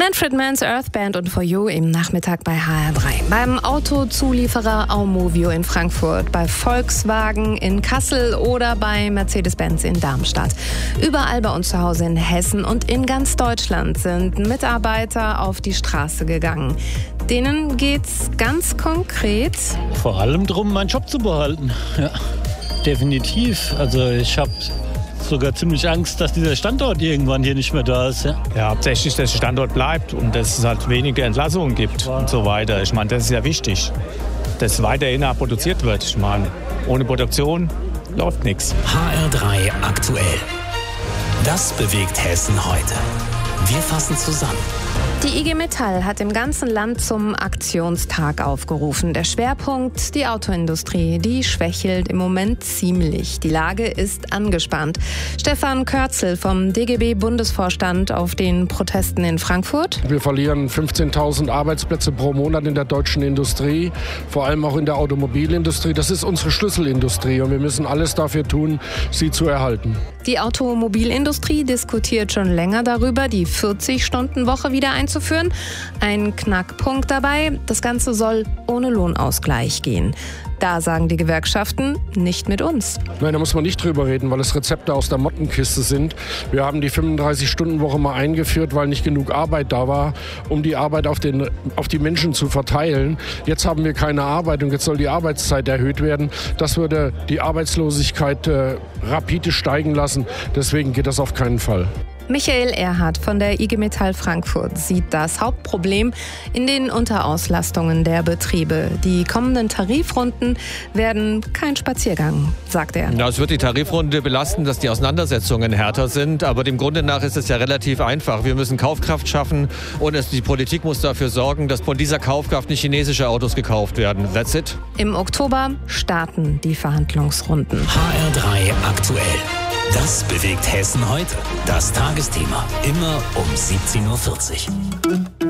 Manfred Mann's Earth Band und For You im Nachmittag bei HR3. Beim Autozulieferer Aumovio in Frankfurt, bei Volkswagen in Kassel oder bei Mercedes-Benz in Darmstadt. Überall bei uns zu Hause in Hessen und in ganz Deutschland sind Mitarbeiter auf die Straße gegangen. Denen geht's ganz konkret vor allem darum, meinen Job zu behalten. Ja, definitiv. Also ich habe sogar ziemlich Angst, dass dieser Standort irgendwann hier nicht mehr da ist. Ja, hauptsächlich, dass der Standort bleibt und dass es halt weniger Entlassungen gibt und so weiter. Ich meine, das ist ja wichtig, dass weiterhin auch produziert wird. Ich meine, ohne Produktion läuft nichts. HR3 aktuell. Das bewegt Hessen heute. Wir fassen zusammen. Die IG Metall hat im ganzen Land zum Aktionstag aufgerufen. Der Schwerpunkt, die Autoindustrie, die schwächelt im Moment ziemlich. Die Lage ist angespannt. Stefan Körzel vom DGB-Bundesvorstand auf den Protesten in Frankfurt. Wir verlieren 15.000 Arbeitsplätze pro Monat in der deutschen Industrie, vor allem auch in der Automobilindustrie. Das ist unsere Schlüsselindustrie und wir müssen alles dafür tun, sie zu erhalten. Die Automobilindustrie diskutiert schon länger darüber, die 40-Stunden-Woche wieder einzuführen. Ein Knackpunkt dabei, das Ganze soll ohne Lohnausgleich gehen. Da sagen die Gewerkschaften, nicht mit uns. Nein, da muss man nicht drüber reden, weil es Rezepte aus der Mottenkiste sind. Wir haben die 35-Stunden-Woche mal eingeführt, weil nicht genug Arbeit da war, um die Arbeit auf die Menschen zu verteilen. Jetzt haben wir keine Arbeit und jetzt soll die Arbeitszeit erhöht werden. Das würde die Arbeitslosigkeit rapide steigen lassen. Deswegen geht das auf keinen Fall. Michael Erhardt von der IG Metall Frankfurt sieht das Hauptproblem in den Unterauslastungen der Betriebe. Die kommenden Tarifrunden werden kein Spaziergang, sagt er. Ja, es wird die Tarifrunde belasten, dass die Auseinandersetzungen härter sind. Aber dem Grunde nach ist es ja relativ einfach. Wir müssen Kaufkraft schaffen und die Politik muss dafür sorgen, dass von dieser Kaufkraft nicht chinesische Autos gekauft werden. That's it. Im Oktober starten die Verhandlungsrunden. HR3 aktuell. Das bewegt Hessen heute. Das Tagesthema. Immer um 17:40 Uhr.